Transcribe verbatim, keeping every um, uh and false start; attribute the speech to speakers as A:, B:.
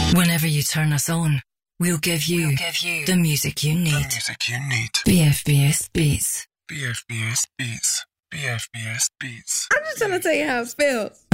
A: Whenever you turn us on, we'll give you, we'll give you the music you need.
B: The music you need.
A: B F B S Beats.
B: B F B S Beats. B F B S Beats.
C: I'm just trying to tell you how it feels.